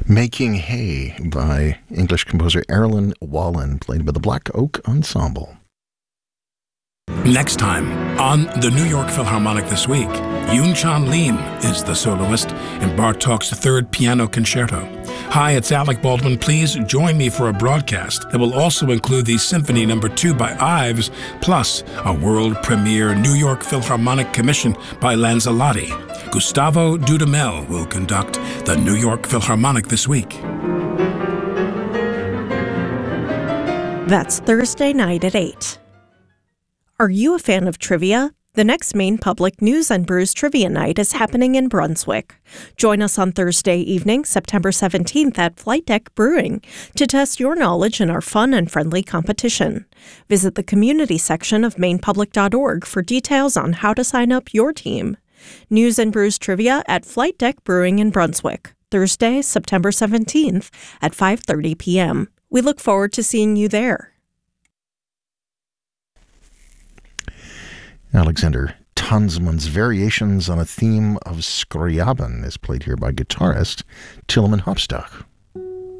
Making Hay by English composer Erlen Wallen, played by the Black Oak Ensemble. Next time on the New York Philharmonic this week, Yoon-Chan Lim is the soloist in Bartók's Third Piano Concerto. Hi, it's Alec Baldwin. Please join me for a broadcast that will also include the Symphony No. 2 by Ives, plus a world premiere New York Philharmonic commission by Lanzalotti. Gustavo Dudamel will conduct the New York Philharmonic this week. That's Thursday night at 8. Are you a fan of trivia? The next Maine Public News and Brews Trivia Night is happening in Brunswick. Join us on Thursday evening, September 17th at Flight Deck Brewing to test your knowledge in our fun and friendly competition. Visit the community section of mainepublic.org for details on how to sign up your team. News and Brews Trivia at Flight Deck Brewing in Brunswick, Thursday, September 17th at 5:30 p.m. We look forward to seeing you there. Alexander Tansman's Variations on a Theme of Scriabin is played here by guitarist Tilman Hopstock.